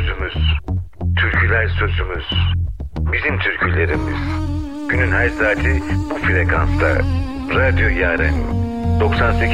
özümüz. Türküler sözümüz. Bizim türkülerimiz. Günün her saati bu frekansta. Radyo Yaren 98